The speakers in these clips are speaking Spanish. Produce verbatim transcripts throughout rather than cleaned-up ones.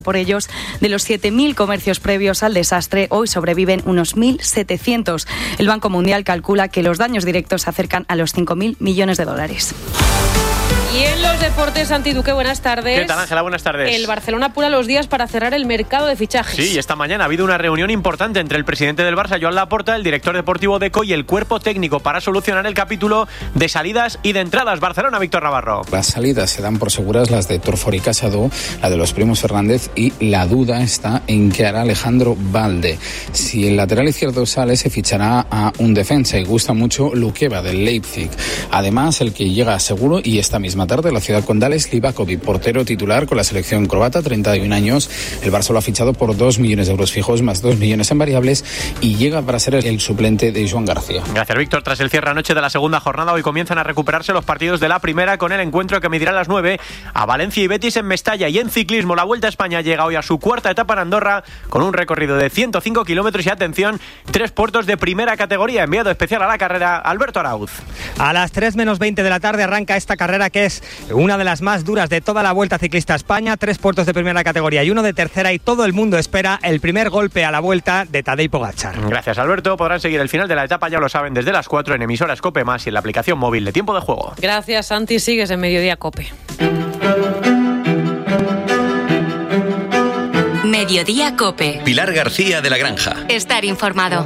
Por ellos, de los siete mil comercios previos al desastre, hoy sobreviven unos mil setecientos. El Banco Mundial calcula que los daños directos se acercan a los cinco mil millones de dólares. Y en los deportes, Santi Duque, buenas tardes. ¿Qué tal, Ángela? Buenas tardes. El Barcelona apura los días para cerrar el mercado de fichajes. Sí, esta mañana ha habido una reunión importante entre el presidente del Barça, Joan Laporta, el director deportivo Deco y el cuerpo técnico para solucionar el capítulo de salidas y de entradas. Barcelona, Víctor Navarro. Las salidas se dan por seguras, las de Torfor y Casado, la de los primos Fernández, y la duda está en qué hará Alejandro Balde. Si el lateral izquierdo sale, se fichará a un defensa, y gusta mucho Lukeba del Leipzig. Además, el que llega seguro y esta misma tarde a la ciudad condal es Livakovic, portero titular con la selección croata, treinta y un años. El Barça lo ha fichado por dos millones de euros fijos más dos millones en variables y llega para ser el suplente de Joan García. Gracias, Víctor. Tras el cierre anoche de la segunda jornada, hoy comienzan a recuperarse los partidos de la primera con el encuentro que medirá a las nueve a Valencia y Betis en Mestalla. Y en ciclismo, la Vuelta a España llega hoy a su cuarta etapa en Andorra con un recorrido de ciento cinco kilómetros y, atención, tres puertos de primera categoría. Enviado especial a la carrera, Alberto Arauz. A las tres menos veinte de la tarde arranca esta carrera, que es una de las más duras de toda la Vuelta Ciclista a España. Tres puertos de primera categoría y uno de tercera, y todo el mundo espera el primer golpe a la Vuelta de Tadej Pogačar. Gracias, Alberto. Podrán seguir el final de la etapa, ya lo saben, desde las cuatro en emisoras COPE más y en la aplicación móvil de Tiempo de Juego. Gracias, Santi. Sigues en Mediodía COPE. Mediodía COPE. Pilar García de la Granja. Estar informado.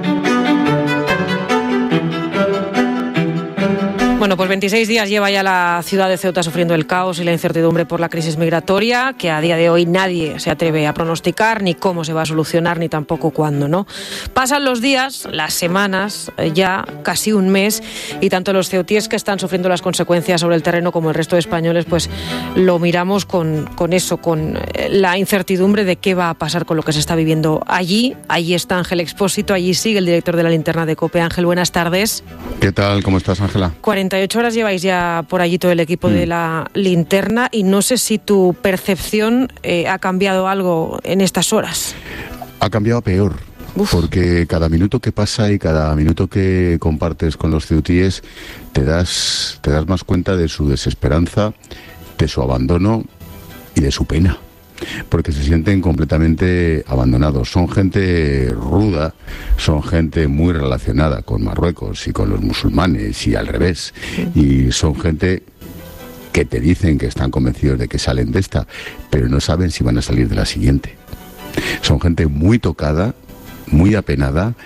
Bueno, pues veintiséis días lleva ya la ciudad de Ceuta sufriendo el caos y la incertidumbre por la crisis migratoria, que a día de hoy nadie se atreve a pronosticar ni cómo se va a solucionar, ni tampoco cuándo, ¿no? Pasan los días, las semanas, ya casi un mes, y tanto los ceutíes que están sufriendo las consecuencias sobre el terreno como el resto de españoles, pues lo miramos con, con eso, con la incertidumbre de qué va a pasar con lo que se está viviendo allí. Allí está Ángel Expósito, allí sigue el director de la Linterna de COPE. Ángel, buenas tardes. ¿Qué tal? ¿Cómo estás, Ángela? cuarenta y ocho horas lleváis ya por allí todo el equipo mm. de la Linterna, y no sé si tu percepción eh, ha cambiado algo en estas horas. Ha cambiado a peor. Uf. Porque cada minuto que pasa y cada minuto que compartes con los ceutíes te das, te das más cuenta de su desesperanza, de su abandono y de su pena. Porque se sienten completamente abandonados. Son gente ruda, son gente muy relacionada con Marruecos y con los musulmanes y al revés. Y son gente que te dicen que están convencidos de que salen de esta, pero no saben si van a salir de la siguiente. Son gente muy tocada, muy apenada,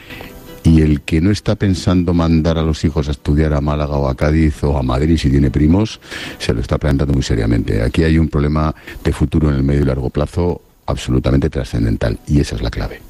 y el que no está pensando mandar a los hijos a estudiar a Málaga o a Cádiz o a Madrid si tiene primos, se lo está planteando muy seriamente. Aquí hay un problema de futuro en el medio y largo plazo absolutamente trascendental, y esa es la clave.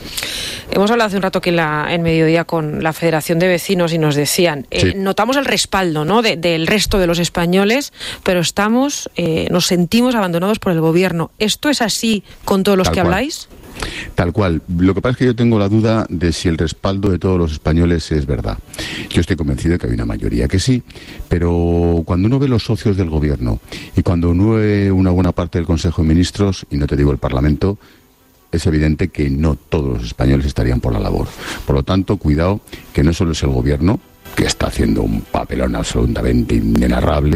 Hemos hablado hace un rato aquí en, la, en Mediodía con la Federación de Vecinos y nos decían, eh, sí. notamos el respaldo, ¿no?, de, del resto de los españoles, pero estamos, eh, nos sentimos abandonados por el gobierno. ¿Esto es así con todos los Tal que cual. habláis? Tal cual. Lo que pasa es que yo tengo la duda de si el respaldo de todos los españoles es verdad. Yo estoy convencido de que hay una mayoría que sí, pero cuando uno ve los socios del gobierno y cuando uno ve una buena parte del Consejo de Ministros, y no te digo el Parlamento, es evidente que no todos los españoles estarían por la labor. Por lo tanto, cuidado, que no solo es el gobierno, que está haciendo un papelón absolutamente inenarrable,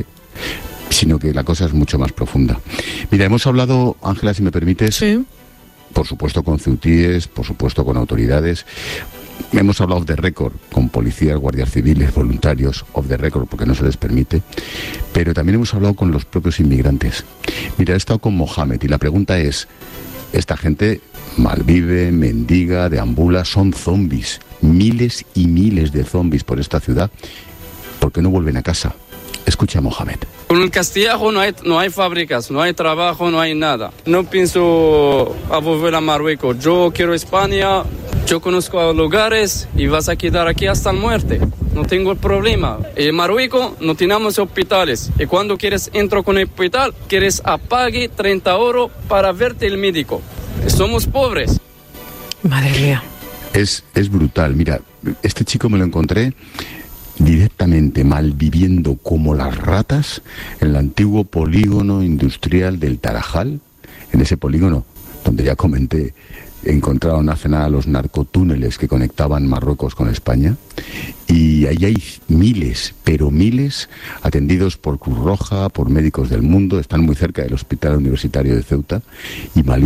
sino que la cosa es mucho más profunda. Mira, hemos hablado, Ángela, si me permites... Sí. Por supuesto con ceutíes, por supuesto con autoridades. Hemos hablado off the record con policías, guardias civiles, voluntarios, off the record porque no se les permite. Pero también hemos hablado con los propios inmigrantes. Mira, he estado con Mohamed y la pregunta es, esta gente malvive, mendiga, deambula, son zombies. Miles y miles de zombies por esta ciudad. ¿Por qué no vuelven a casa? Escucha a Mohamed. Con el Castillejo no hay, no hay fábricas, no hay trabajo, no hay nada. No pienso a volver a Marruecos. Yo quiero España, yo conozco lugares y vas a quedar aquí hasta la muerte. No tengo el problema. En Marruecos no tenemos hospitales. Y cuando quieres entrar con el hospital, quieres apague treinta euros para verte el médico. Somos pobres. Madre mía. Es, es brutal. Mira, este chico me lo encontré directamente malviviendo como las ratas en el antiguo polígono industrial del Tarajal, en ese polígono donde ya comenté encontraron hace nada los narcotúneles que conectaban Marruecos con España, y ahí hay miles, pero miles, atendidos por Cruz Roja, por Médicos del Mundo, están muy cerca del Hospital Universitario de Ceuta, y Malí